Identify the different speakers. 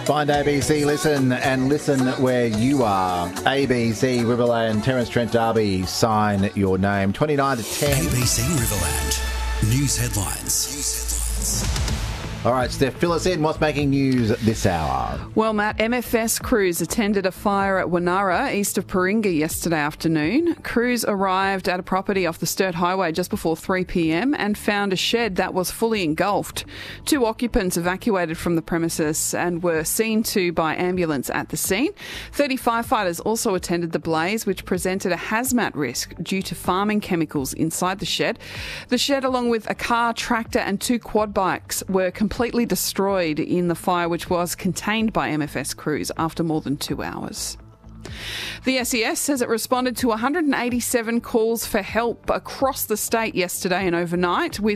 Speaker 1: Find ABC, listen where you are. ABC, Riverland, Terence Trent Derby, sign your name. 29 to 10.
Speaker 2: ABC Riverland. News headlines.
Speaker 1: All right, Steph, fill us in. What's making news this hour?
Speaker 3: Well, Matt, MFS crews attended a fire at Wanara, east of Paringa, yesterday afternoon. Crews arrived at a property off the Sturt Highway just before 3 p.m. and found a shed that was fully engulfed. 2 occupants evacuated from the premises and were seen to by ambulance at the scene. 30 firefighters also attended the blaze, which presented a hazmat risk due to farming chemicals inside the shed. The shed, along with a car, tractor and 2 quad bikes, were completely destroyed in the fire, which was contained by MFS crews after more than 2 hours. The SES says it responded to 187 calls for help across the state yesterday and overnight, with